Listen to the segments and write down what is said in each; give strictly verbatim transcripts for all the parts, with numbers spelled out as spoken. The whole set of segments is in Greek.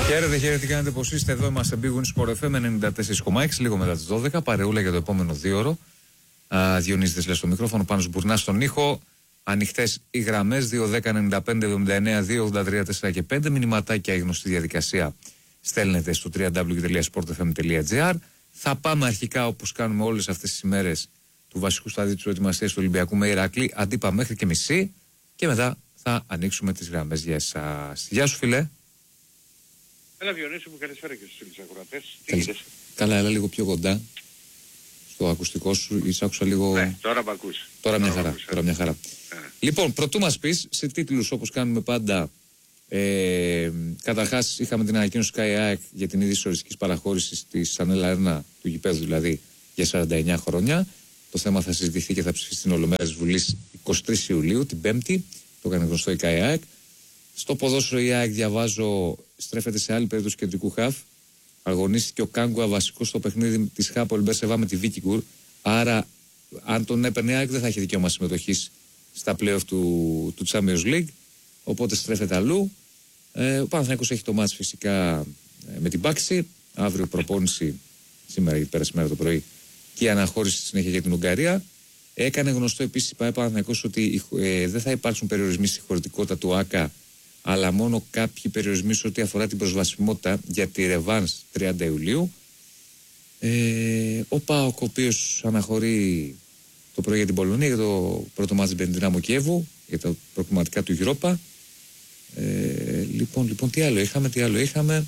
Χαίρετε, χαίρετε, τι κάνετε, πως είστε? Εδώ είμαστε Big Win Sport εφ εμ ενενήντα τέσσερα κόμμα έξι, λίγο μετά τις δώδεκα. Παρεούλα για το επόμενο δύο ώρο. Διονύσης Δεσλές στο μικρόφωνο, Πάνος Μπουρνάς στον ήχο. Ανοιχτές οι γραμμές δύο δέκα ενενήντα πέντε εβδομήντα εννέα δύο ογδόντα τρία τέσσερα και πέντε. Μηνυματάκια, η γνωστή διαδικασία στέλνετε στο double-u double-u double-u τελεία sport f m τελεία g r. Θα πάμε αρχικά, όπως κάνουμε όλες αυτές τις ημέρες, του βασικού σταδίου της προετοιμασίας του Ολυμπιακού με Ηρακλή, αντίπα μέχρι και μισή. Και μετά θα ανοίξουμε τις γραμμές για εσάς. Γεια σου, φίλε. Έλα, Διονύση μου, καλησπέρα και στους φίλους ακροατές. Τι γίνεσαι? Καλά, έλα λίγο πιο κοντά στο ακουστικό σου, εισάκουσα λίγο. Ναι, τώρα μ' ακούς. Τώρα μια χαρά. Ακούς, τώρα μια χαρά. Ναι. Λοιπόν, πρωτού μας πεις σε τίτλους όπως κάνουμε πάντα. Ε, καταρχάς, είχαμε την ανακοίνωση Sky ΑΕΚ για την είδηση οριστικής παραχώρησης της Ανέλα Έρνα, του γηπέδου δηλαδή, για σαράντα εννέα χρόνια. Το θέμα θα συζητηθεί και θα ψηφίσει στην Ολομέλεια της Βουλής εικοστή τρίτη Ιουλίου, την Πέμπτη. Το έκανε γνωστό η Sky ΑΕΚ. Στο ποδόσφαιρο η ΑΕΚ, διαβάζω, στρέφεται σε άλλη περίπτωση κεντρικού χαφ. Αγωνίστηκε ο Κάγκουα βασικό στο παιχνίδι της Χάπολ Μπερσεβά με τη Βίκιγκουρ. Άρα, αν τον έπαιρνε η ΑΕΚ, δεν θα έχει δικαίωμα συμμετοχής στα playoff του, του Champions League. Οπότε στρέφεται αλλού. Ε, ο Παναθηναϊκός έχει το μάτς φυσικά ε, με την Πάξη. Αύριο προπόνηση, σήμερα ή πέρασε μέρα το πρωί, και η αναχώρηση συνέχεια για την Ουγγαρία. Έκανε γνωστό επίσης η Παναθηναϊκός ότι ε, δεν θα υπάρξουν περιορισμοί στη χωρητικότητα του ΆΚΑ, αλλά μόνο κάποιοι περιορισμοί σε ό,τι αφορά την προσβασιμότητα για τη Ρεβάνς τριάντα Ιουλίου. Ε, ο ΠΑΟΚ, ο οποίος αναχωρεί το πρωί για την Πολωνία για το πρώτο μάτς με την Δυνάμο Κιέβου, για τα προκριματικά του Europa. Ε, λοιπόν, λοιπόν, τι άλλο είχαμε, τι άλλο είχαμε.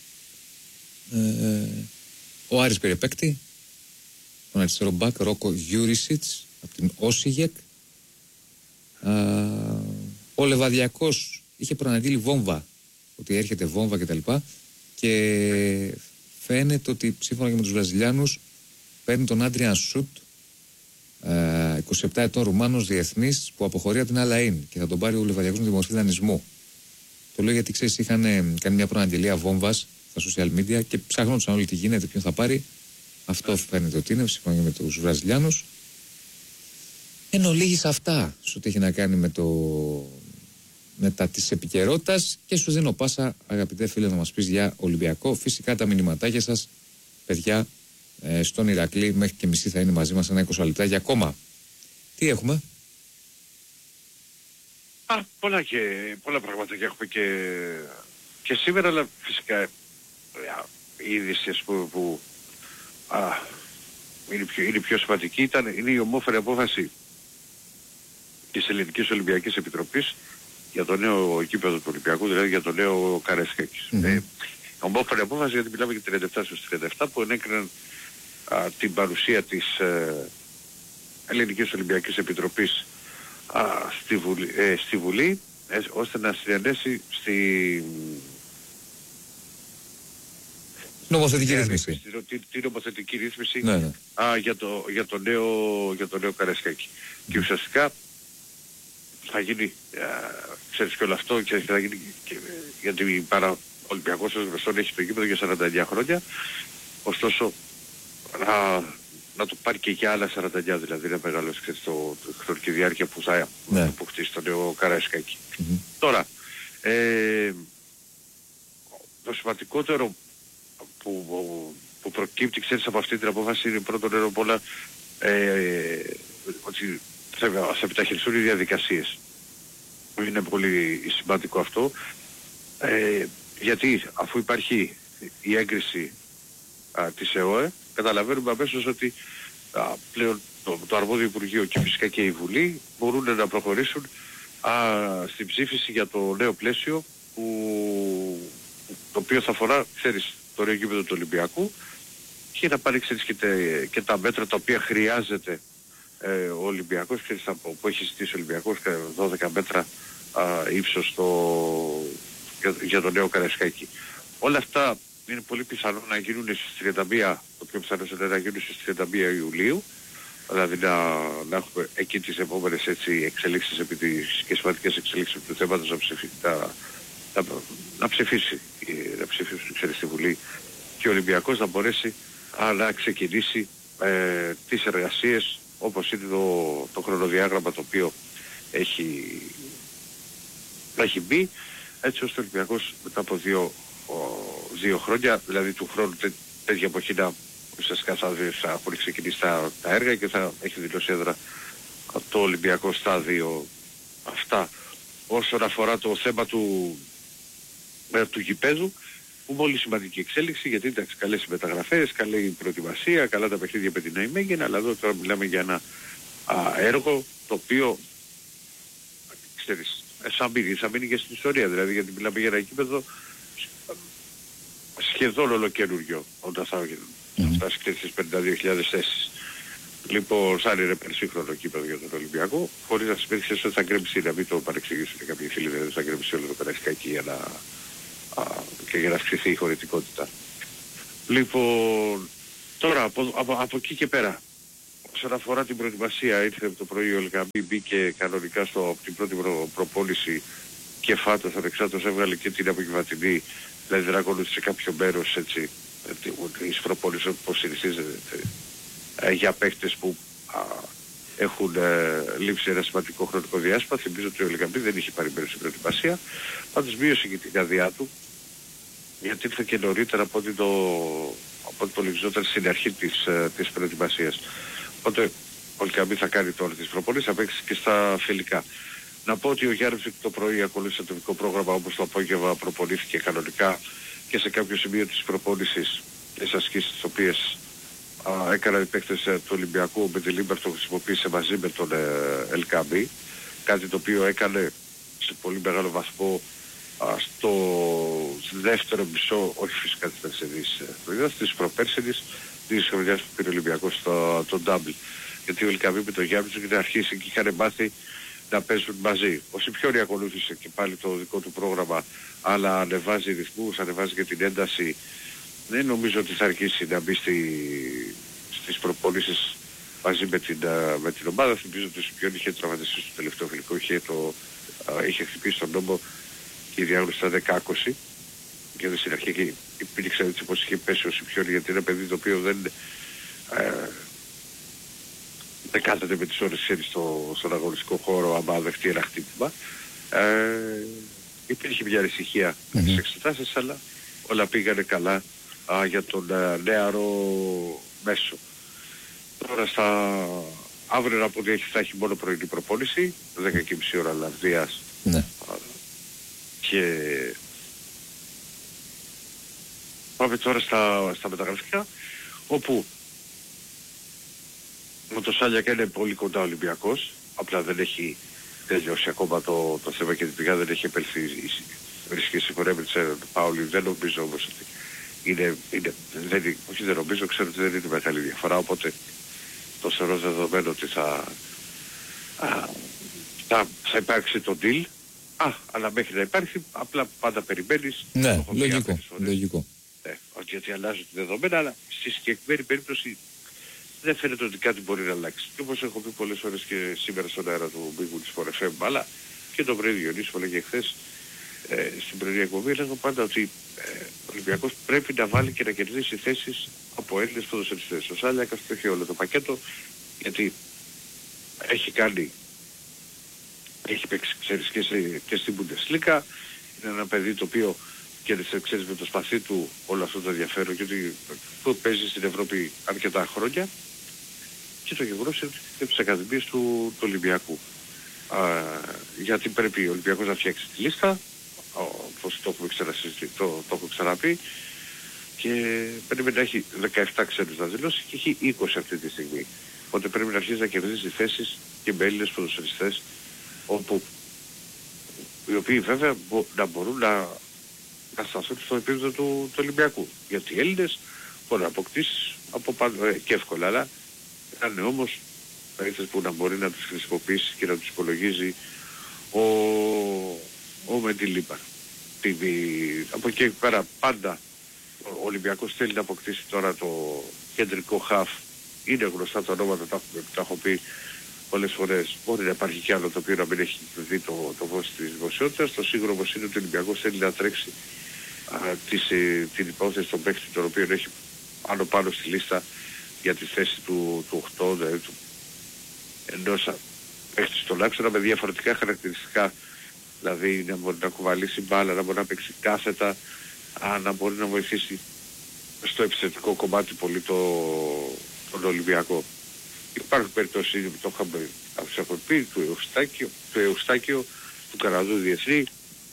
Ε, ο Άρης πήρε παίκτη, τον αριστερό μπακ, Ρόκο Γιούρισιτς, από την Όσιγεκ. Ο Λεβαδιακός είχε προαναγγείλει βόμβα, ότι έρχεται βόμβα κτλ. Και, και φαίνεται ότι σύμφωνα και με τους Βραζιλιάνους παίρνει τον Άντριαν Σουτ, είκοσι επτά ετών Ρουμάνος διεθνής, που αποχωρεί από την Αλαΐν και θα τον πάρει ο Λεβαδιακός με τη μορφή δανεισμού. Το λέω γιατί ξέρεις, είχαν κάνει μια προαναγγελία βόμβας στα social media και ψάχνονταν όλοι τι γίνεται, ποιον θα πάρει. Αυτό φαίνεται ότι είναι, σύμφωνα και με τους Βραζιλιάνους. Εν ολίγης αυτά σε ό,τι έχει να κάνει με το μετά της επικαιρότητας, και σου δίνω πάσα, αγαπητέ φίλε, να μας πεις για Ολυμπιακό. Φυσικά τα μηνυματάκια σας, παιδιά, ε, στον Ηρακλή μέχρι και μισή θα είναι μαζί μας, ένα είκοσι λεπτά για ακόμα. Τι έχουμε? Α, πολλά και πολλά πράγματα και έχουμε και, και σήμερα, αλλά φυσικά η είδηση που, που α, είναι, πιο, είναι πιο σημαντική ήταν, είναι η ομόφερη απόφαση της Ελληνικής Ολυμπιακής Επιτροπής για το νέο γήπεδο του Ολυμπιακού, δηλαδή για το νέο Καραϊσκάκης. Mm-hmm. Ε, ομόφερη απόφαση, γιατί μιλάμε για τριάντα επτά στους τριάντα επτά που ενέκριναν α, την παρουσία της ε, Ελληνικής Ολυμπιακής Επιτροπής α, στη Βουλή, ε, στη Βουλή ε, ώστε να συνενέσει στη νομοθετική ρύθμιση. Την τη νομοθετική ρύθμιση ναι, ναι. Α, για, το, για, το νέο, για το νέο Καραϊσκάκη. Mm. Και ουσιαστικά θα γίνει, α, ξέρεις και όλο αυτό, και θα γίνει και, γιατί παρά ο Ολυμπιακός ως γνωστόν έχει το γήπεδο για σαράντα εννέα χρόνια, ωστόσο α, να το πάρει και για άλλα σαράντα εννέα, δηλαδή να μεγαλώσει και το, το χρονική διάρκεια που θα ναι. αποκτήσει το νέο Καραϊσκάκη. Mm-hmm. Τώρα, ε, το σημαντικότερο που, που προκύπτει, ξέρεις, από αυτή την απόφαση είναι πρώτον απ' όλα ε, ότι θα, θα επιταχυνθούν οι διαδικασίες. Είναι πολύ σημαντικό αυτό, ε, γιατί αφού υπάρχει η έγκριση α, της ΕΟΕ, καταλαβαίνουμε αμέσως ότι α, πλέον το, το αρμόδιο Υπουργείο και φυσικά και η Βουλή μπορούν να προχωρήσουν α, στην ψήφιση για το νέο πλαίσιο που, το οποίο θα αφορά, ξέρεις, το νέο γήπεδο του Ολυμπιακού, και να πάρει, ξέρεις, και, τε, και τα μέτρα τα οποία χρειάζεται ε, ο Ολυμπιακός, ξέρεις, που έχει ζητήσει ο Ολυμπιακός, δώδεκα μέτρα α, ύψος το, για, για το νέο Καραϊσκάκη. Όλα αυτά είναι πολύ πιθανό να γίνουν στις τριάντα μία, το πιο πιθανό είναι να γίνουν στις τριάντα μία Ιουλίου, δηλαδή να, να έχουμε εκεί τις επόμενες έτσι, εξελίξεις επί τις, και σημαντικές εξελίξεις του θέματος να ψηφίσει, να, να, να ψηφίσει, να ψηφίσει ξέρεις, στη Βουλή, και ο Ολυμπιακός να μπορέσει α, να ξεκινήσει ε, τις εργασίες όπως είναι το, το χρονοδιάγραμμα το οποίο έχει, έχει μπει, έτσι ώστε ο Ολυμπιακός μετά από δύο ο, δύο χρόνια, δηλαδή του χρόνου τέ, τέτοια εποχή να ουσιαστικά θα, θα έχουν ξεκινήσει τα, τα έργα και θα έχει δηλώσει έδρα από το Ολυμπιακό στάδιο. Αυτά όσον αφορά το θέμα του, ε, του γηπέδου, που πολύ σημαντική εξέλιξη, γιατί εντάξει, καλές οι μεταγραφές, καλή η προετοιμασία, καλά τα παιχνίδια με την Αϊμέγεν, αλλά εδώ τώρα μιλάμε για ένα α, έργο το οποίο, ξέρεις, θα μείνει, θα μείνει και στην ιστορία, δηλαδή, γιατί μιλάμε για ένα γήπεδο σχεδόν ολοκαινούριο, όταν θα mm-hmm. φτάσει και στις πενήντα δύο χιλιάδες θέσεις. Λοιπόν, θα είναι περσύγχρονο κήπεδο για τον Ολυμπιακό, χωρίς να σημαίνει ότι θα γκρέμψει, να μην το παρεξηγήσουν κάποιοι φίλοι, δηλαδή θα γκρέμψει όλο το Καραϊσκάκι για να, α, και για να αυξηθεί η χωρητικότητα. Λοιπόν, τώρα από, από, από εκεί και πέρα, όσον αφορά την προετοιμασία, ήρθε το πρωί ο Ελκαμπή, μπήκε κανονικά στο, από την πρώτη προ, προπόνηση και φάτος, ανεξάρτητος έβγαλε και την απογευματινή, δηλαδή δεν ακολούθησε κάποιο μέρος έτσι, εις προπόνηση όπως συνηθίζεται για παίκτες που α, έχουν ε, λείψει ένα σημαντικό χρονικό διάστημα. Θυμίζω ότι ο Ελκαμπή δεν είχε πάρει μέρος στην προετοιμασία, πάντως μείωσε και την καρδιά του, γιατί ήρθε και νωρίτερα από ό,τι το, από ό,τι το λογιζόταν στην αρχή της, ε, της προετοιμασίας. Οπότε ο Ελκαμπή θα κάνει τώρα τις προπονήσεις, θα παίξει και στα φιλικά. Να πω ότι ο Γιάννης το πρωί ακολούθησε το ειδικό πρόγραμμα, όπως το απόγευμα προπονήθηκε κανονικά και σε κάποιο σημείο της προπόνησης τις ασκήσεις τις οποίες α, έκαναν οι παίκτες του Ολυμπιακού. Ο Μπεντελίμπερ το χρησιμοποίησε μαζί με τον ε, Ελκαμπή, κάτι το οποίο έκανε σε πολύ μεγάλο βαθμό α, στο δεύτερο μισό, όχι φυσικά της περσινής χρονιάς, της προπέρσινης, της χρονιάς που πήρε ο Ολυμπιακός στο, το double. Γιατί ο Ελκαμπή με τον Γιάννη είχε αρχίσει και είχαν μάθει να παίζουν μαζί. Ο Σιπιόνι ακολούθησε και πάλι το δικό του πρόγραμμα, αλλά ανεβάζει ρυθμούς, ανεβάζει και την ένταση. Δεν νομίζω ότι θα αρχίσει να μπει στη, στις προπόνησεις μαζί με την, με την ομάδα. Θυμίζω ότι ο Σιπιόνι είχε τραυματιστεί στο τελευταίο φιλικό, είχε, το, είχε χτυπήσει τον νόμο και η διάγνωση στα δέκα είκοσι. Και στην αρχή και υπήρξε έτσι πως είχε πέσει ο Σιπιόνι, γιατί είναι ένα παιδί το οποίο δεν... Ε, δεν κάθεται με τις ώρες ξέρεις στο, στον αγωνιστικό χώρο άμα δεχτεί ένα χτύπημα. Ε, υπήρχε μια ανησυχία mm-hmm. στις εξετάσεις, αλλά όλα πήγανε καλά α, για τον α, νεαρό μέσο. Τώρα στα αύριο να πω ότι θα έχει μόνο πρωινή προπόνηση, δέκα και μισή ώρα Λαβδίας mm-hmm. α, και πάμε τώρα στα, στα μεταγραφικά, όπου ο Τοσάλιακ είναι πολύ κοντά ο Ολυμπιακός, απλά δεν έχει τελειώσει ακόμα το, το θέμα και την πηγά δεν έχει επέλθει, βρίσκει συγχωρέμενη της Πάολη. Δεν νομίζω όμως ότι είναι, είναι δεν, όχι δεν νομίζω, ξέρω ότι δεν είναι μεγάλη διαφορά, οπότε το θεωρώ δεδομένο ότι θα, α, θα, θα υπάρξει το deal. Α, αλλά μέχρι να υπάρχει απλά πάντα περιμένεις. Ναι, λογικό, λογικό. Ναι, γιατί αλλάζουν τα δεδομένα, αλλά στη συγκεκριμένη περίπτωση δεν φαίνεται ότι κάτι μπορεί να αλλάξει. Και όπως έχω πει πολλές φορές και σήμερα στον αέρα του Big Wings for εφ εμ, αλλά και το πρωί Διονύση που έλεγε χθες ε, στην πρωινή εκπομπή, έλεγα πάντα ότι ε, ο Ολυμπιακός πρέπει να βάλει και να κερδίσει θέσεις από Έλληνες ποδοσφαιριστές. Ο Σάλιακας το έχει όλο το πακέτο, γιατί έχει κάνει, έχει παίξει ξέρεις, και, σε, και στην Bundesliga. Είναι ένα παιδί το οποίο και ξέρεις με το σπαθί του όλο αυτό το ενδιαφέρον, γιατί που παίζει στην Ευρώπη αρκετά χρόνια, και το γεγονός είναι και τις ακαδημίες του, του Ολυμπιακού. Α, γιατί πρέπει ο Ολυμπιακός να φτιάξει τη λίστα, όπως το έχουμε ξανασυζητήσει, το, το έχω ξαναπεί, και πρέπει να έχει δεκαεπτά ξένους να δηλώσει και έχει είκοσι αυτή τη στιγμή. Οπότε πρέπει να αρχίσει να κερδίσει θέσεις και με Έλληνες ποδοσφαιριστές, όπου οι οποίοι βέβαια μπο, να μπορούν να, να σταθούν στο επίπεδο του, του Ολυμπιακού. Γιατί οι Έλληνες μπορεί να αποκτήσεις από πάνω ε, και εύκολα, αλλά είναι όμως παίκτες που να μπορεί να τους χρησιμοποιήσει και να τους υπολογίζει ο, ο Μεντιλίμπαρ. Από εκεί πέρα πάντα ο Ολυμπιακός θέλει να αποκτήσει τώρα το κεντρικό χαφ. Είναι γνωστά τα ονόματα, τα, τα έχω πει πολλές φορές. Μπορεί να υπάρχει κι άλλο το οποίο να μην έχει δει το, το φως της δημοσιότητας. Το σίγουρο όμως είναι ότι ο Ολυμπιακός θέλει να τρέξει α, της, ε, την υπόθεση των παίκτων, τον οποίο έχει πάνω πάνω στη λίστα για τη θέση του, του οκτώ, δηλαδή του ενός παίκτη στον άξονα με διαφορετικά χαρακτηριστικά. Δηλαδή να μπορεί να κουβαλήσει μπάλα, να μπορεί να παίξει κάθετα, α, να μπορεί να βοηθήσει στο επιθετικό κομμάτι πολύ το, τον Ολυμπιακό. Υπάρχουν περιπτώσεις, το είχαμε πει, του Εουστάκιο, του Εουστάκιο, του Καραδού Διεθνή,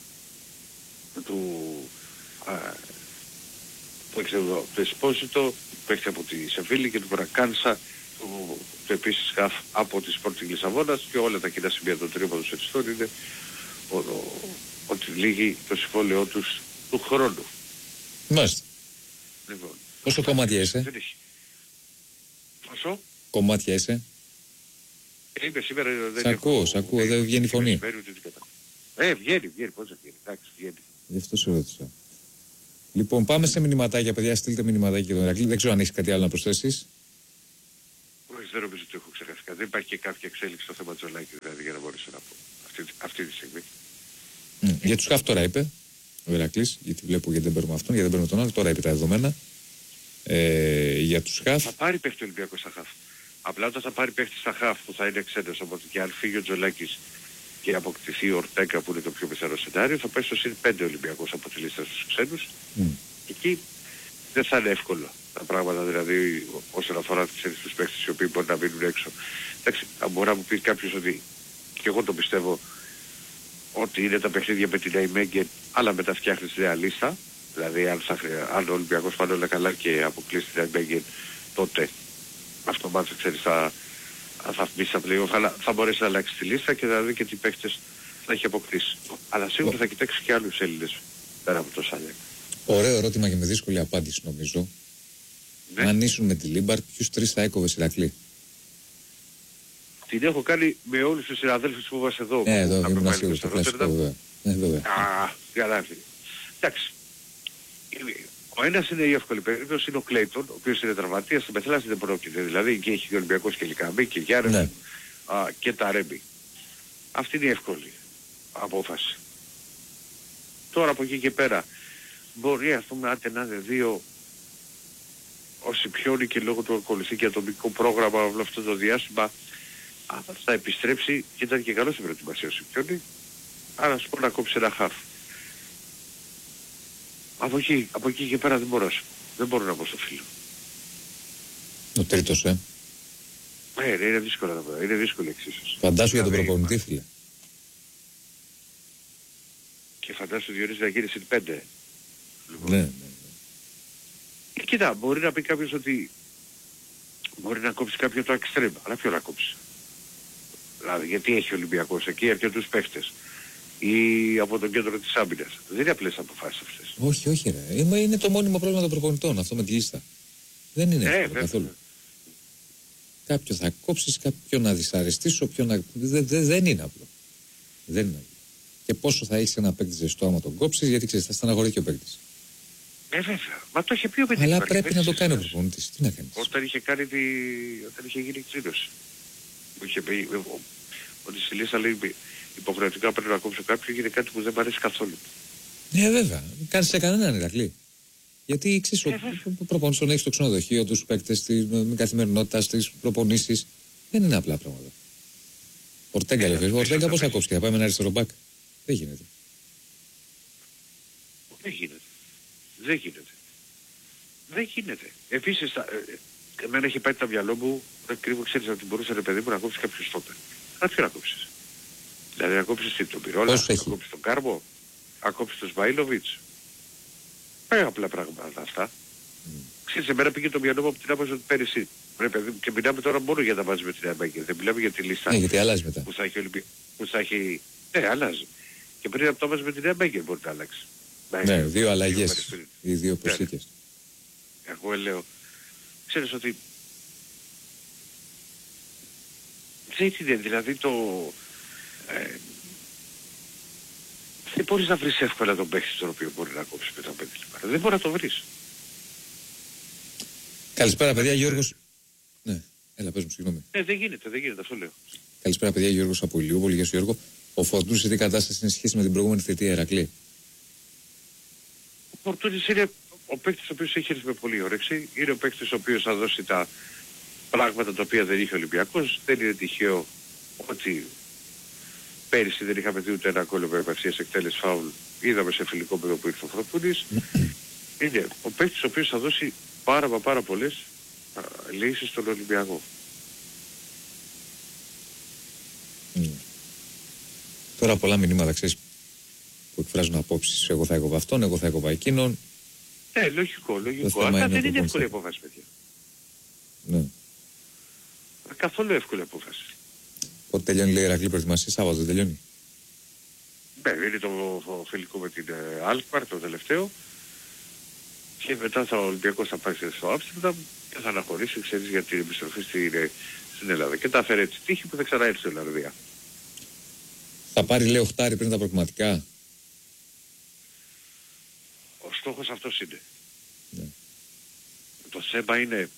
του, α, που έχει εδώ, το Εσπόσιτο, που έχει από τη Σεβίλη και του Βρακάνσα, του, του επίσης χαφ από τη Sporting Λισαβόνας, και όλα τα κοινά σημεία των τριών ποδοσφαιριστών είναι ο, ο, ότι λύγει το συμβόλαιό τους του χρόνου. Μάλιστα. Λοιπόν, πόσο κομμάτια είσαι? Δεν έχει. Πόσο? Κομμάτια είσαι? Είμαι σήμερα, δεν σ' ακούω, έχω, σ' ακούω, δεν βγαίνει φωνή. Ε, βγαίνει, βγαίνει, πώς δεν βγαίνει, εντάξει, βγαίνει. Γι' αυτό σε ρώτησα. Λοιπόν, πάμε σε μηνυματάκια, παιδιά, στείλτε μηνυματάκια για τον Ηρακλή. Δεν ξέρω αν έχεις κάτι άλλο να προσθέσεις. Όχι, δεν νομίζω ότι έχω ξεχάσει. Δεν υπάρχει και κάποια εξέλιξη στο θέμα Τζολάκη, δηλαδή, για να μπορέσω να πω αυτή, αυτή τη στιγμή. Mm. Για τους χαφ τώρα είπε ο Ηρακλής, γιατί βλέπω γιατί δεν παίρνουμε αυτόν, γιατί δεν παίρνουμε τον άλλο, τώρα είπε τα δεδομένα. Ε, για τους χαφ. Θα πάρει παίχτη ο Ολυμπιακός στα χαφ. Απλά όταν θα πάρει παίχτη στα χαφ που θα είναι ξένος, οπότε και αν φύγει ο Τζολάκης και αποκτηθεί ο Ορτέκα που είναι το πιο πιθανό σενάριο, θα πάει στο συν πέντε Ολυμπιακός από τη λίστα στους ξένους. Mm. Εκεί δεν θα είναι εύκολο τα πράγματα, δηλαδή όσον αφορά τους παίχτες οι οποίοι μπορεί να μείνουν έξω. Εντάξει, μπορεί να μου πει κάποιος ότι, και εγώ το πιστεύω, ότι είναι τα παιχνίδια με την Ναϊμέγγεν, αλλά μετά φτιάχνεις νέα λίστα. Δηλαδή αν, θα, αν ο Ολυμπιακός πάνε όλα καλά και αποκλείσει την Ναϊμέγγεν, τότε αυτομάτως ξέρεις θα, θα βγει στα πλοίο, αλλά θα μπορέσει να αλλάξει τη λίστα και θα δει και τι παίχτες θα έχει αποκτήσει. Αλλά σίγουρα θα κοιτάξει και άλλους Έλληνες πέρα από το Σάλιακ. Ωραίο ερώτημα και με δύσκολη απάντηση νομίζω. Ναι. Αν ήσουν με τη Λίμπαρτ, ποιους τρεις θα έκοβες, Ηρακλή? Την έχω κάνει με όλους τους συναδέλφους που βάζω εδώ. Ναι, εδώ ήμουν σίγουρος, το κλασικό βέβαια. Ναι, βέβαια. Α, γαλάφι. Εντάξει. Ο ένας είναι η εύκολη περίπτωση, είναι ο Κλέιτον, ο οποίος είναι τραυματίας, στην Πεθλάση δεν πρόκειται. Δηλαδή και έχει και ο Ολυμπιακός και Λικαμπή και Γιάρε ναι. και τα Ρέμπι. Αυτή είναι η εύκολη απόφαση. Τώρα από εκεί και πέρα μπορεί ας πούμε άντε να είναι δύο ο Σιπιόνι και λόγω του ακολουθεί και ατομικό πρόγραμμα όλο αυτό το διάστημα θα επιστρέψει και ήταν και καλό στην προετοιμασία ο Σιπιόνι, άρα σου πω να κόψει ένα χαφ. Από εκεί, από εκεί και πέρα δεν μπορώ, δεν μπορώ να πω στο φίλο. Ο τρίτος, ε. Ε, είναι δύσκολο να πω, είναι δύσκολη εξίσωση. Φαντάσου για τον προπονητή, φίλε. Και φαντάσου Διονύση να γίνει συν πέντε. Ναι, ναι, ναι. Και κοίτα, μπορεί να πει κάποιος ότι μπορεί να κόψει κάποιο το εξτρέμ, αλλά ποιο να κόψει. Δηλαδή, γιατί έχει ο Ολυμπιακός εκεί αρκετούς παίχτες ή από το κέντρο της άμυνας. Δεν είναι απλές αποφάσεις αυτές. Όχι, όχι ρε. Είναι το μόνιμο πρόβλημα των προπονητών αυτό με τη λίστα. Δεν είναι εύκολο ε, καθόλου. Κάποιο θα κόψεις, κάποιο να δυσαρεστήσω, ποιο να... Δεν, δε, δεν είναι απλό. Δεν είναι απλό. Και πόσο θα έχεις ένα παίκτη ζεστό άμα τον κόψεις, γιατί ξέρεις, θα στεναχωρεί και ο παίκτης. Ε, βέβαια. Μα το είχε πει ο Πετρικός. Αλλά πρέπει να το κάνει ο προπονητής. Τι να κάνεις. Όταν είχε, κάνει τη... Όταν είχε γίνει εκδήλωση. Που είχε πει ότι στη λίστα λέει υποχρεωτικά πρέπει να κόψω κάποιον, είναι κάτι που δεν μου αρέσει καθόλου. Ναι, βέβαια. Κάνεις σε κανέναν Ηρακλή. Γιατί ξέρεις, ε, ο προπονητής τον έχει στο ξενοδοχείο, τους παίκτες, στην καθημερινότητα, στις προπονήσεις. Δεν είναι απλά πράγματα. Ορτέγκα, ε, λέει. Ορτέγκα πώς θα κόψει και θα πάει με ένα αριστερό μπακ. Δεν γίνεται. Δεν γίνεται. Δεν γίνεται. Δεν γίνεται. Επίσης, ε, εμένα έχει πάει τα μυαλό μου, κρύβω, ξέρεις ότι μπορούσε ρε παιδί μου να κόψει κάποιο στόπερ. Αλλά ποιο να κόψεις. Δηλαδή να κόψεις τον Πυρόλα, να κόψεις τον Κάρμο, να κόψεις τον Σβάιλοβιτς. Πέρα απλά πράγματα αυτά. Mm. Ξέρεις, εμένα πήγε το μυαλό μου από την άποψη ότι πέρυσι. Ρε παιδί μου, και μιλάμε τώρα μόνο για να βάζει με την Αμπέγκερ. Δεν μιλάμε για τη λίστα. Ναι, γιατί αλλάζει μετά. Που θα έχει Ολυμπι... που θα έχει... Ναι, αλλάζει. Και πριν από το βάζει με την Αμπέγκερ μπορεί να αλλάξει. Ναι, δύο αλλαγές. Οι δύο προσθήκες. Εγώ λέω, ξέρεις ότι δεν είναι, δηλαδή το... Ε, δεν μπορείς να βρεις εύκολα τον παίχτη στον οποίο μπορεί να κόψει με τα πέντε λεπτά. Δεν μπορεί να το βρεις. Καλησπέρα παιδιά, Γιώργος. Ναι, έλα πες μου, συγγνώμη. Ναι, δεν γίνεται, δεν γίνεται, αυτό λέω. Καλησπέρα παιδιά, Γιώργος από Ηλιούπολη. Γεια σου Γιώργο. Ο Φορτούνης σε τι κατάσταση είναι σχέση με την προηγούμενη θητεία, Ηρακλή? Ο Φορτούνης είναι ο παίκτης ο οποίος έχει έρθει με πολύ όρεξη. Είναι ο παίκτης ο οποίος θα δώσει τα πράγματα τα οποία δεν είχε ο Ολυμπιακός. Δεν είναι τυχαίο ότι Πέρυσι δεν είχαμε δει ούτε ένα γκολ με απευθείας εκτέλεση φάουλ. Είδαμε σε φιλικό πεδίο που ήρθε ο Φροντούνης. Είναι ο παίκτης ο οποίος θα δώσει πάρα μα πάρα πολλές α, λύσεις στον Ολυμπιακό. Mm. Τώρα πολλά μηνύματα, ξέρεις, που εκφράζουν απόψεις. Εγώ θα έκοβα αυτόν, εγώ θα έκοβα εκείνον. Ε, λογικό, λογικό. Αλλά δεν είναι εύκολη απόφαση, παιδιά. Ναι. Καθόλου εύκολη απόφαση. Πότε τελειώνει, λέει, η Ηρακλή προετοιμασία, Σάββατο δεν τελειώνει? Ναι, είναι το, το φιλικό με την ε, Αλκμαρ, το τελευταίο. Και μετά θα, ο Ολυμπιακός θα πάει στο Άμστερνταμ και θα αναχωρήσει, ξέρεις, για την επιστροφή στην, στην Ελλάδα. Και τα αφαιρέτει τύχη που δεν ξαναέρθει στην Ολλανδία. Θα πάρει, λέει, οχτάρι πριν τα προκριματικά. Ο στόχος αυτός είναι. Ναι. Το θέμα είναι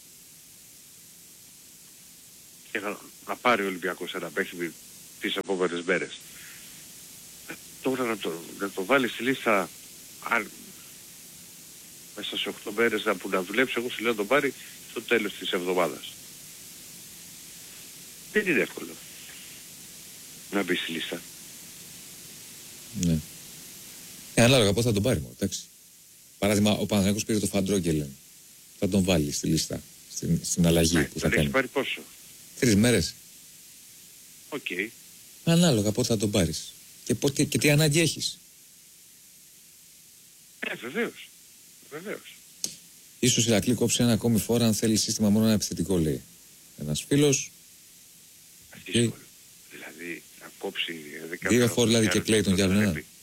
και να, να πάρει ο Ολυμπιακός ένα παίχτη τις επόμενες μέρες. Τώρα να το, να το βάλει στη λίστα, αν μέσα σε οκτώ μέρες να, που να δουλέψει, εγώ σου λέω να τον πάρει στο τέλος της εβδομάδας. Δεν είναι εύκολο να μπει στη λίστα. Ναι. Ε, ανάλογα πώς θα τον πάρει μόνο, εντάξει. Παράδειγμα, ο Παναθηναϊκός πήρε το Φαντρόγκελεν. Θα τον βάλει στη λίστα, στην, στην αλλαγή ναι, που θα κάνει. Έχει πάρει πόσο? Τρεις μέρες. Οκ. Okay. Ανάλογα πότε θα τον πάρεις. Και, πώς, και, και τι ανάγκη έχεις. Ε, βεβαίως. Βεβαίως. Ίσως η Ηρακλή κόψει ένα ακόμη φόρα αν θέλει σύστημα μόνο ένα επιθετικό, λέει ένας φίλος. Δύσκολο. Και... δηλαδή να κόψει δύο φόρ, δηλαδή, και Κλέιτον για άλλον ένα.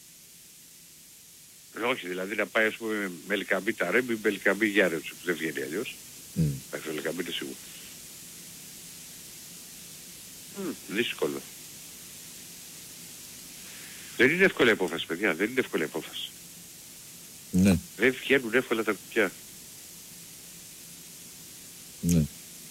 Όχι, δηλαδή να πάει, ας πούμε, με Λικαμπή Ταρέμπι, με Λικαμπή Γιάρετσο, που δεν βγαίνει αλλιώς. Mm. Εντάξει, ο Λικαμπή είναι σίγουρο. Mm, δύσκολο. Δεν είναι εύκολη απόφαση, παιδιά, δεν είναι εύκολη απόφαση. Ναι. Δεν βγαίνουν εύκολα τα κουκιά. Ναι.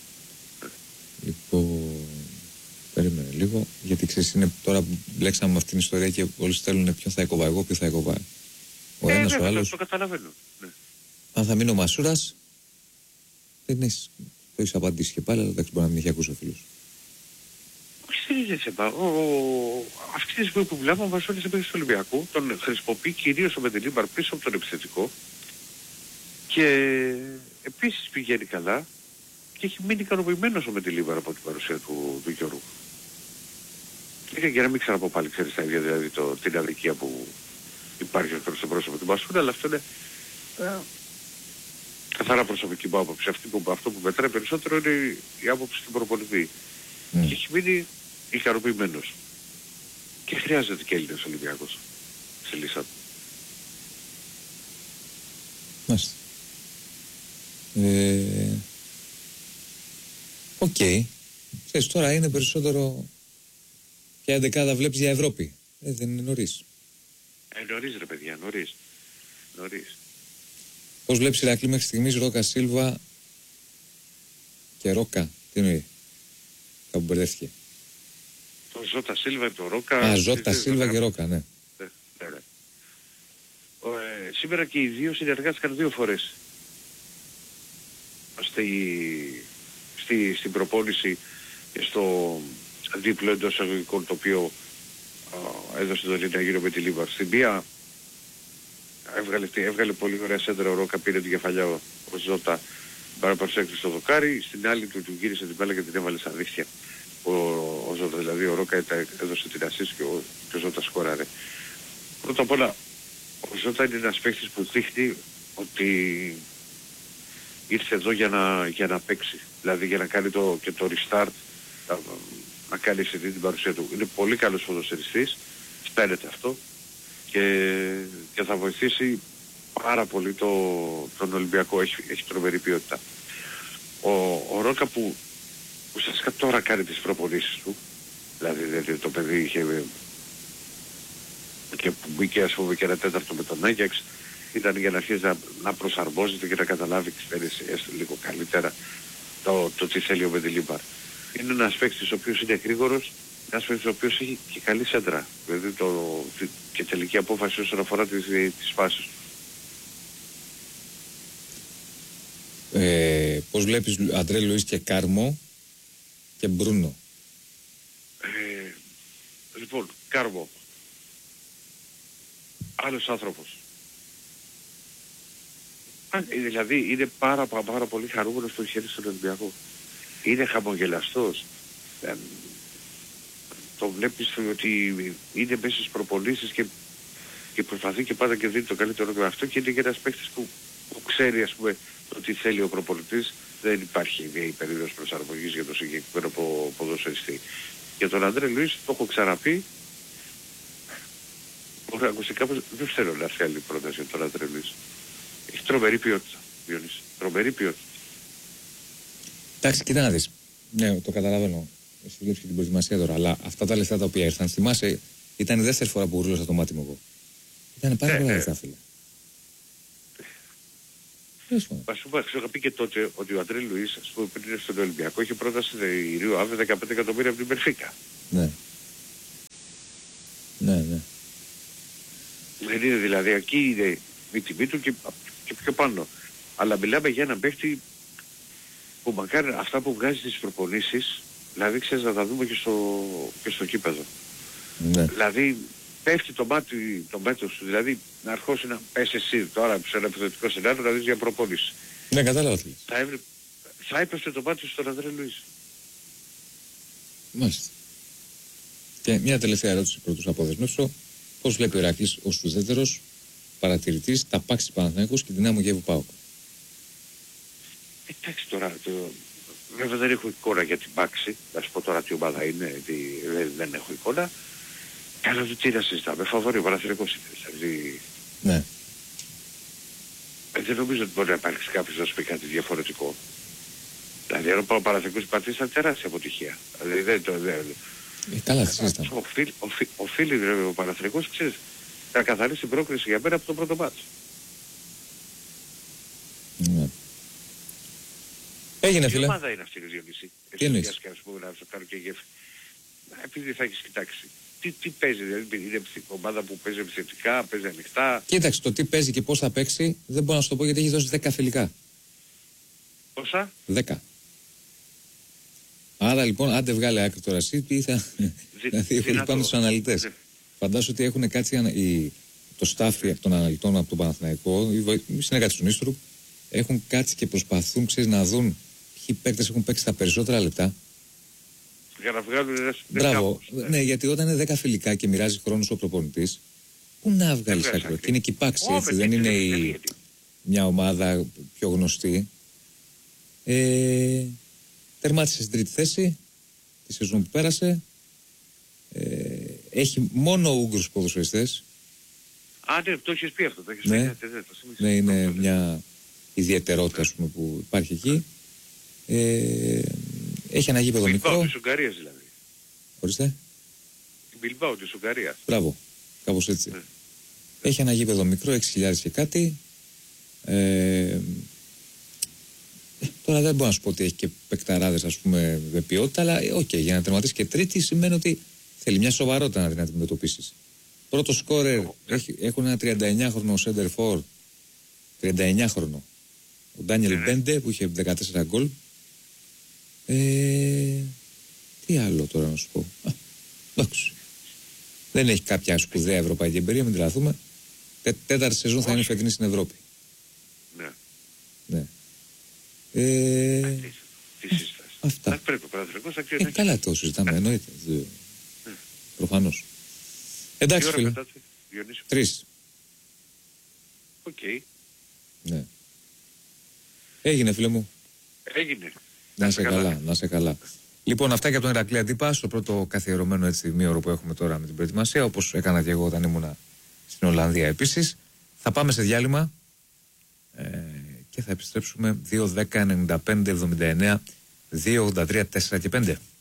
Λοιπόν, περίμενε λίγο, γιατί ξέρεις, είναι τώρα που μπλέξαμε με αυτήν την ιστορία και όλοι στέλνουν ποιον θα έκοβα εγώ, ποιον θα έκοβα. Ο ε, ένας, ναι, ο άλλος. Το καταλαβαίνω. Ναι. Αν θα μείνει ο Μασούρας, δεν έχεις, το έχεις απαντήσει και πάλι, αλλά εντάξει, μπορεί να μην έχει ακούσει ο φίλος. Όχι, δεν είναι τσεμπά. Αυτή τη στιγμή που μιλάμε, ο Μασούρας έπαιζε στο Ολυμπιακό, τον χρησιμοποιεί κυρίως ο Μεντελίμπαρ πίσω από τον επιθετικό και επίσης πηγαίνει καλά και έχει μείνει ικανοποιημένος ο Μεντελίμπαρ από την παρουσία του, του Γιώργου. Και για να μην ξαναπώ πάλι, ξέρεις, τα ίδια, δηλαδή το, την αδικία που υπάρχει προς το πρόσωπο του Μασούρα, αλλά αυτό είναι ε, καθαρά προσωπική μου άποψη. Αυτή που, αυτό που μετράει περισσότερο είναι η άποψη του προπονητή. Mm. Και έχει μείνει ικανοποιημένος. Και χρειάζεται και Έλληνες Ολυμπιακός στη λίστα του. Μάλιστα. Ε... Οκ. Okay. Ξέρεις, τώρα είναι περισσότερο ποια εντεκάδα βλέπεις για Ευρώπη. Ε, δεν είναι νωρίς. Ε, νωρίς ρε παιδιά, νωρίς. Νωρίς. Πώς βλέπεις η Ηρακλή μέχρι στιγμής, Ρόκα Σίλβα και Ρόκα? Τι εννοεί? Κάπου μπερδεύτηκε. Το Ζώτα Σίλβα, το Ρόκα... Α, Ζώτα Σίλβα και Ρόκα, ναι. Ναι, ναι, ναι. Ε, σήμερα και οι δύο συνεργάστηκαν δύο φορές. Στη, στη, στην προπόνηση και στο δίπλο εντός αγωγικών το οποίο α, έδωσε το Λίνα γύρω με τη Λίβαρ. Στην μία έβγαλε, έβγαλε πολύ ωραία σέντρα ο Ρόκα, πήρε την κεφαλιά ο, ο Ζώτα, παραπαρουσέκτησε στο δοκάρι, στην άλλη του, του γύρισε την μπάλα και την έβαλε στα δίχτυα. Ο, ο Ζώτα, δηλαδή ο Ρόκα έδωσε την ασίστ και ο, και ο Ζώτα σκοράρε. Πρώτα απ' όλα, ο Ζώτα είναι ένας παίκτης που δείχνει ότι ήρθε εδώ για να, για να παίξει, δηλαδή για να κάνει το, και το restart, να, να κάνει σε την παρουσία του. Είναι πολύ καλός ποδοσφαιριστής, φαίνεται αυτό και, και θα βοηθήσει πάρα πολύ το, τον Ολυμπιακό, έχει, έχει τρομερή ποιότητα. Ο, ο Ρόκα που ουσιαστικά τώρα κάνει τις προπονήσεις του, δηλαδή, δηλαδή το παιδί είχε και που μπήκε, ας πούμε, και ένα τέταρτο με τον Άγιαξ, ήταν για να αρχίσει να, να προσαρμόζεται και να καταλάβει τις πέρυσι έστω λίγο καλύτερα το, το τι θέλει ο Μεντελίμπαρ. Είναι ένας παίκτης ο οποίος είναι γρήγορος, ένας παίκτης ο οποίος έχει και καλή σέντρα, δηλαδή το, και τελική απόφαση όσον αφορά τις, τις φάσεις του. Ε, πώς βλέπεις Αντρέ Λουίς και Κάρμο και Μπρούνο? Ε, Λοιπόν, Κάρμο. Άλλος άνθρωπος. Δηλαδή είναι πάρα, πάρα, πάρα πολύ χαρούμενος το χέρι στον Ολυμπιακό. Είναι χαμογελαστός. Ε, το βλέπεις ότι είναι μέσα στις προπονήσεις και, και προσπαθεί και πάντα και δίνει το καλύτερο με αυτό, και είναι και ένας παίκτης που, που ξέρει, ας πούμε, το τι θέλει ο προπονητής. Δεν υπάρχει η περίοδος προσαρμογής για το συγκεκριμένο ποδοσφαιριστή. Για τον Αντρέ Λουίς το έχω ξαναπεί. Μπορεί να ακούσει κάπως, δεν θέλω να έρθει άλλη πρόταση για τον Αντρέ Λουίς. Έχει τρομερή ποιότητα, Διονύση. Τρομερή ποιότητα. Εντάξει, κοίτα να δεις. Ναι, το καταλαβαίνω. Εσύ βλέπεις και την προετοιμασία τώρα. Αλλά αυτά τα λεφτά τα οποία ήρθαν, θυμάσαι, ήταν η δεύτερη φορά που γουρλώσα το μάτι μου εγώ. Ήταν πάρα πολλά λεφτά, φίλε. Ας πούμε, σου είχα πει και τότε ότι ο Αντρέ Λουίς, ας πούμε, πριν είναι στον Ολυμπιακό, είχε πρόταση η Ρίο Άβε δεκαπέντε εκατομμύρια από την Μπενφίκα. Ναι. Ναι, ναι. Δεν είναι δηλαδή, εκεί είναι η τιμή του και, και πιο πάνω. Αλλά μιλάμε για έναν παίχτη που μακάρι αυτά που βγάζει στις προπονήσεις, δηλαδή ξέρεις, να τα δούμε και στο, και στο κήπεδο. Ναι. Δηλαδή πέφτει το μάτι, το μέτρο σου, δηλαδή να αρχίσει να πέσει εσύ τώρα σε ένα επιθετικό σενάριο να δεις για προπόνηση. Ναι, κατάλαβα τι λες. Θα, έβρι... θα έπεφτε το μάτι στον Αντρέ Λουίς. Μάλιστα. Και μια τελευταία ερώτηση πρώτους να αποδεσμεύσω. Πώς βλέπει ο Ηρακλής ως ουδέτερος παρατηρητής τα Πάξι Παναθηναϊκός και Δυνάμω Κιέβου ΠΑΟΚ? Εντάξει τώρα, το... βέβαια δεν έχω εικόνα για την Πάξι, να σου πω τώρα τι ομάδα είναι, τι... δεν, δεν έχω εικόνα. Αλλά τι να συζητάμε, φαβορεί ο Παναθηναϊκός είναι, δηλαδή... Ναι. Ε, δεν νομίζω ότι μπορεί να υπάρξει κάποιος να σου πει κάτι διαφορετικό. Δηλαδή αν ο Παναθηναϊκός υπάρξει ήταν τεράστια αποτυχία. Δηλαδή δεν το... Δεν... Ε, καλά, τι συζητάμε. Οφείλει, οφείλει, οφείλει ο Παναθηναϊκός, ξέρεις, να καθαρίσει την πρόκριση για μένα από το πρώτο μάτσο. Ναι. Έγινε, φίλε. Τι ομάδα είναι αυτή η Διονύση? Τι εννοείς? Να σου κάνω και γεύση. Επειδή θα έχεις κοιτάξει. Τι, τι παίζει, δηλαδή είναι ομάδα που παίζει επιθετικά, παίζει ανοιχτά. Κοίταξε, το τι παίζει και πώς θα παίξει δεν μπορώ να σου το πω, γιατί έχει δώσει δέκα φιλικά. Πόσα? δέκα. Άρα λοιπόν, άντε βγάλε άκρη τώρα εσύ, τι θα... δηλαδή έχω πάνω στους αναλυτές. Ναι. Φαντάσου ότι έχουν κάτσει οι... το staff των αναλυτών από τον Παναθηναϊκό, οι συνεργάτες του Νίστρου, έχουν κάτσει και προσπαθούν, ξέρεις, να δουν ποιοι παίκτες έχουν παίξει τα περισσότερα λεπτά. Για να βγάλουν ένα... Μπράβο. Ναι. ναι, γιατί όταν είναι δέκα φιλικά και μοιράζει χρόνους ο προπονητής, πού να βγάλει άκρη? Και είναι και η Πάξι, έτσι, δεν είναι η... μια ομάδα πιο γνωστή. Ε... Τερμάτισε στην τρίτη θέση τη σεζόν που πέρασε. Ε... Έχει μόνο Ούγγρους ποδοσφαιριστές. Α, ναι, το έχεις πει αυτό. Το έχεις ναι. πει, ναι, ναι, είναι μια ιδιαιτερότητα, ας πούμε, που υπάρχει εκεί. Ε... Έχει ένα γήπεδο μικρό. Μπιλμπάου της Ουγγαρίας δηλαδή. Ορίστε. Μπιλμπάου της Ουγγαρίας. Μπράβο. Κάπως έτσι. Ναι. Έχει ένα γήπεδο μικρό, έξι χιλιάδες και κάτι. Ε... Τώρα δεν μπορώ να σου πω ότι έχει και παικταράδες, ας πούμε, με ποιότητα, αλλά οκ, okay, για να τερματίσει και τρίτη σημαίνει ότι θέλει μια σοβαρότητα να την αντιμετωπίσεις. Πρώτο σκόρερ oh, έχει, έχουν ένα τριάντα εννιά χρονο center for, τριάντα εννιά χρονο. Ο Ντάνιελ Μπέντε που είχε δεκατέσσερα γκολ. Ε, τι άλλο τώρα να σου πω? Α, εντάξει. Δεν έχει κάποια σπουδαία ευρωπαϊκή εμπειρία, μην τρελαθούμε. Τέ, τέταρτη σεζόν θα είναι φετινή στην Ευρώπη. Ναι. Ναι. Ε, Α, τι, τι συζητάς? Αυτά. Να πρέπει ο Παναθηναϊκός να ξέρει. Ε, καλά το συζητάμε, εννοείται. Ναι. Προφανώς. Εντάξει, φίλε. Τρεις. Οκ. Okay. Ναι. Έγινε, φίλε μου. Έγινε. Να είσαι καλά, καλά, να είσαι καλά. Λοιπόν, αυτά και από τον Ηρακλή Αντίπα, στο πρώτο καθιερωμένο έτσι μήωρο που έχουμε τώρα με την προετοιμασία, όπως έκανα και εγώ όταν ήμουνα στην Ολλανδία επίσης. Θα πάμε σε διάλειμμα ε, και θα επιστρέψουμε δύο δέκα ενενήντα πέντε εβδομήντα εννέα δύο ογδόντα τρία τέσσερα και πέντε.